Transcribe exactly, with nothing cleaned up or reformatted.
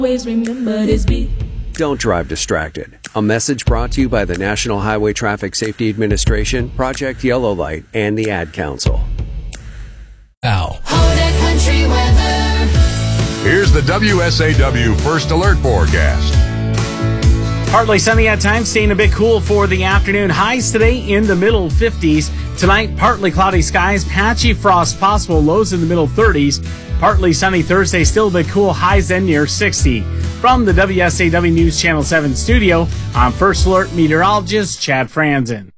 Always remember this beat. Don't drive distracted. A message brought to you by the National Highway Traffic Safety Administration, Project Yellow Light, and the Ad Council. Ow. Hold that country weather. Here's the W S A W First Alert forecast. Partly sunny at times, staying a bit cool for the afternoon. Highs today in the middle fifties. Tonight, partly cloudy skies, patchy frost possible, lows in the middle thirties. Partly sunny Thursday, still a bit cool, highs then near sixty. From the W S A W News Channel seven studio, I'm First Alert meteorologist Chad Franzen.